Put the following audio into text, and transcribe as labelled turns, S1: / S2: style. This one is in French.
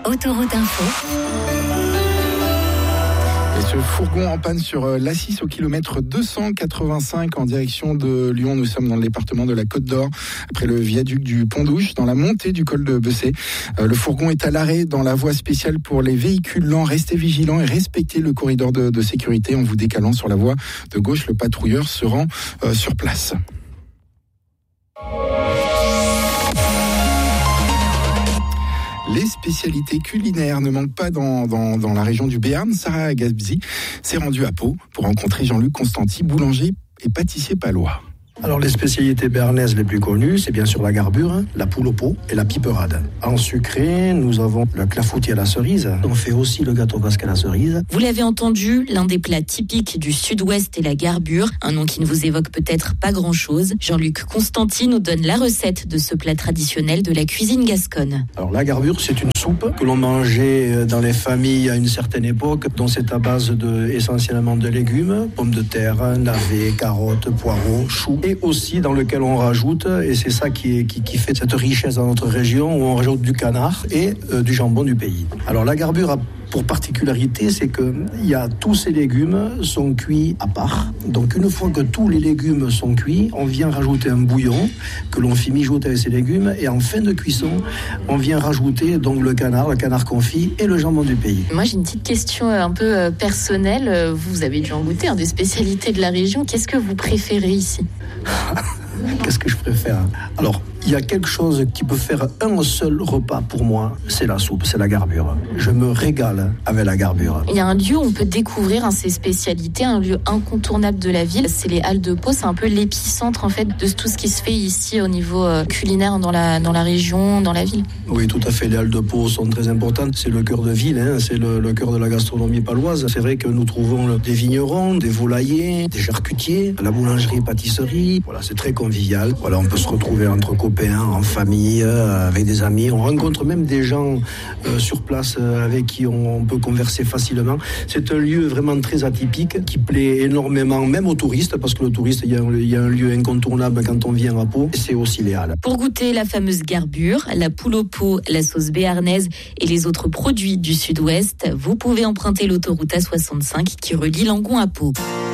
S1: Autoroute Info.
S2: Et ce fourgon en panne sur l'A6 au kilomètre 285 en direction de Lyon. Nous sommes dans le département de la Côte d'Or, après le viaduc du Pont-d'Ouche, dans la montée du col de Bessé. Le fourgon est à l'arrêt dans la voie spéciale pour les véhicules lents. Restez vigilants et respectez le corridor de sécurité en vous décalant sur la voie de gauche. Le patrouilleur se rend sur place. Les spécialités culinaires ne manquent pas dans la région du Béarn. Sarah Gabzi s'est rendue à Pau pour rencontrer Jean-Luc Constanti, boulanger et pâtissier palois.
S3: Alors les spécialités béarnaises les plus connues, c'est bien sûr la garbure, la poule au pot et la piperade. En sucré, nous avons le clafoutis à la cerise. On fait aussi le gâteau basque à la cerise.
S1: Vous l'avez entendu, l'un des plats typiques du sud-ouest est la garbure, un nom qui ne vous évoque peut-être pas grand-chose. Jean-Luc Constanti nous donne la recette de ce plat traditionnel de la cuisine gasconne.
S3: Alors la garbure, c'est une soupe que l'on mangeait dans les familles à une certaine époque, dont c'est à base essentiellement de légumes, pommes de terre, navets, carottes, poireaux, choux, et aussi dans lequel on rajoute, et c'est ça qui fait cette richesse dans notre région, où on rajoute du canard et du jambon du pays. Alors la garbure a pour particularité, c'est que tous ces légumes sont cuits à part. Donc une fois que tous les légumes sont cuits, on vient rajouter un bouillon que l'on fait mijoter avec ces légumes, et en fin de cuisson, on vient rajouter donc le canard confit et le jambon du pays.
S1: Moi j'ai une petite question un peu personnelle. Vous avez dû en goûter des spécialités de la région. Qu'est-ce que vous préférez ici ?
S3: Qu'est-ce que je préfère ? Alors, il y a quelque chose qui peut faire un seul repas pour moi, c'est la soupe, c'est la garbure. Je me régale avec la garbure.
S1: Il y a un lieu où on peut découvrir ces spécialités, un lieu incontournable de la ville, c'est les Halles de Pau. C'est un peu l'épicentre en fait de tout ce qui se fait ici au niveau culinaire dans la région, dans la ville.
S3: Oui, tout à fait. Les Halles de Pau sont très importantes. C'est le cœur de ville, c'est le cœur de la gastronomie paloise. C'est vrai que nous trouvons des vignerons, des volaillers, des charcutiers, la boulangerie, pâtisserie. Voilà, c'est très convivial. Voilà, on peut se retrouver entre copains, en famille, avec des amis. On rencontre même des gens sur place avec qui on peut converser facilement. C'est un lieu vraiment très atypique qui plaît énormément, même aux touristes, parce que le touriste, il y a un lieu incontournable quand on vient à Pau, et c'est aussi les Halles.
S1: Pour goûter la fameuse garbure, la poule au pot, la sauce béarnaise et les autres produits du sud-ouest, vous pouvez emprunter l'autoroute A65 qui relie Langon à Pau.